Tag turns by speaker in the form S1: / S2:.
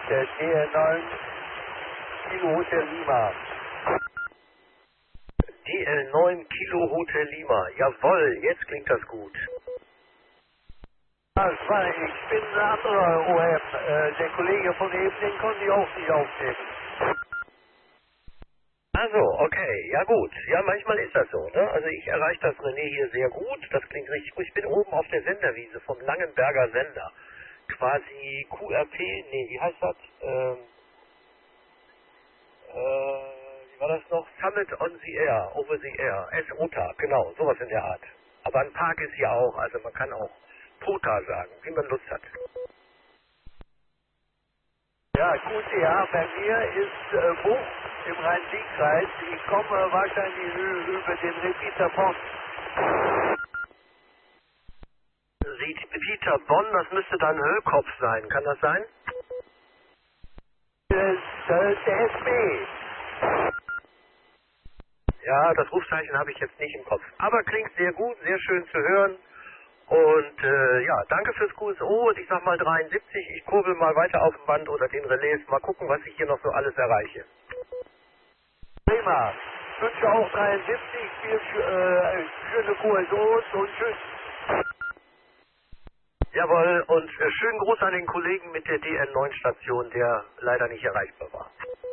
S1: der DL9 Kilo Hotel Lima.
S2: DL9 Kilo Hotel Lima. Jawohl, jetzt klingt das gut.
S1: Das war, ich bin ein anderer OM. Der Kollege von eben, den konnte ich auch nicht aufnehmen.
S2: Also, okay, ja gut. Ja, manchmal ist das so, ne? Also ich erreiche das René hier sehr gut. Das klingt richtig gut. Ich bin oben auf der Senderwiese vom Langenberger Sender. Quasi QRP, nee, wie heißt das? Wie war das noch? Summit on the Air, over the Air, SOTA, genau, sowas in der Art. Aber ein Park ist ja auch, also man kann auch POTA sagen, wie man Lust hat.
S1: Ja, gut, ja, bei mir ist Buch im Rhein-Sieg-Kreis. Ich komme wahrscheinlich über den Repeater Bonn.
S2: Peter Bonn, das müsste dann Höllkopf sein, kann das sein?
S1: Der SB.
S2: Ja, das Rufzeichen habe ich jetzt nicht im Kopf. Aber klingt sehr gut, sehr schön zu hören. Und ja, danke fürs QSO und ich sag mal 73. Ich kurbel mal weiter auf dem Band oder den Relais. Mal gucken, was ich hier noch so alles erreiche.
S1: Prima. Ich wünsche auch 73 viel schöne QSOs und tschüss.
S2: Jawohl, und schönen Gruß an den Kollegen mit der DN9-Station, der leider nicht erreichbar war.